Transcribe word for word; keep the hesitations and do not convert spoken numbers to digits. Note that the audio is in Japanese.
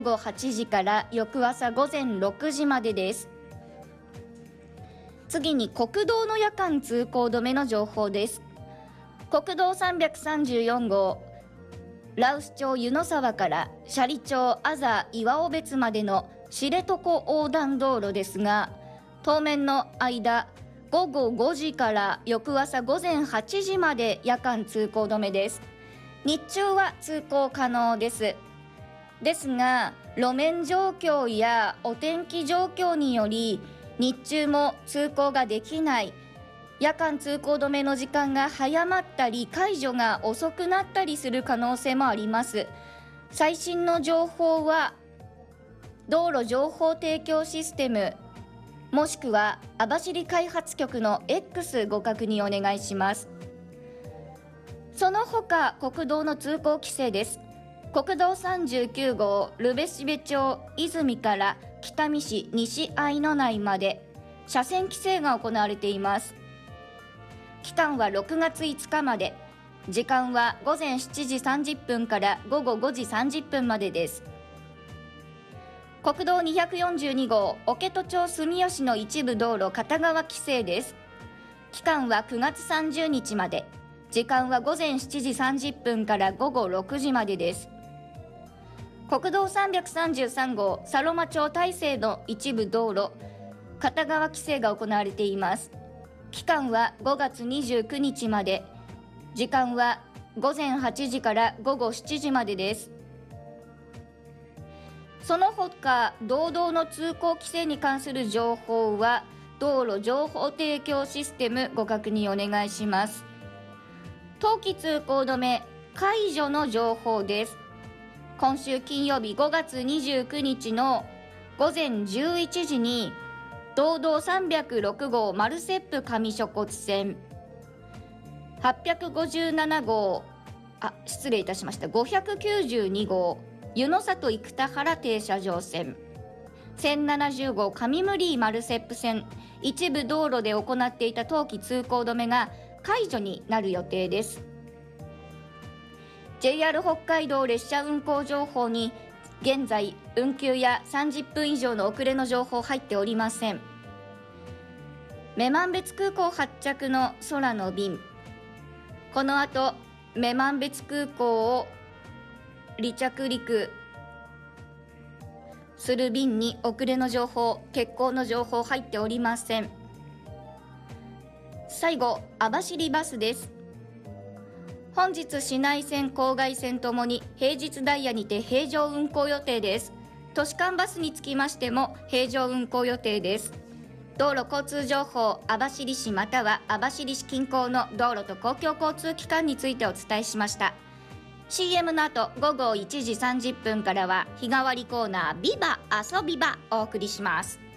午後はちじから翌朝ごぜんろくじまでです。次に国道の夜間通行止めの情報です。国道さんびゃくさんじゅうよんごう羅臼町湯の沢から斜里町安佐岩尾別までの知床横断道路ですが、当面の間ごごごじから翌朝ごぜんはちじまで夜間通行止めです。日中は通行可能です。ですが路面状況やお天気状況により日中も通行ができない、夜間通行止めの時間が早まったり解除が遅くなったりする可能性もあります。最新の情報は道路情報提供システムもしくは網走開発局の X ご確認お願いします。その他国道の通行規制です。国道さんじゅうきゅうごう留辺蘂町泉から北見市西愛野内まで車線規制が行われています。期間はろくがついつかまで、時間はごぜんしちじさんじゅっぷんからごごごじさんじゅっぷんまでです。国道にひゃくよんじゅうにごう置戸町住吉の一部道路片側規制です。期間はくがつさんじゅうにちまで、時間はごぜんしちじさんじゅっぷんからごごろくじまでです。国道さんびゃくさんじゅうさんごう佐呂間町大勢の一部道路片側規制が行われています。期間はごがつにじゅうくにちまで、時間はごぜんはちじからごごしちじまでです。その他道道の通行規制に関する情報は道路情報提供システムご確認お願いします。冬季通行止め解除の情報です。今週金曜日ごがつにじゅうくにちのごぜんじゅういちじに道道さんびゃくろくごうマルセップ上諸骨線、はっぴゃくごじゅうななごうあ失礼いたしましたごひゃくきゅうじゅうにごう湯の里生田原停車場線、せんななじゅうごう上無理マルセップ線、一部道路で行っていた冬季通行止めが解除になる予定です。 ジェイアール 北海道列車運行情報に現在運休やさんじゅっぷん以上の遅れの情報入っておりません。女満別空港発着の空の便、この後女満別空港を離着陸する便に遅れの情報、欠航の情報入っておりません。最後、網走バスです。本日市内線郊外線ともに平日ダイヤにて平常運行予定です。都市間バスにつきましても平常運行予定です。道路交通情報、網走市または網走市近郊の道路と公共交通機関についてお伝えしました。 シーエム の後ごごいちじさんじゅっぷんからは日替わりコーナービバ遊び場お送りします。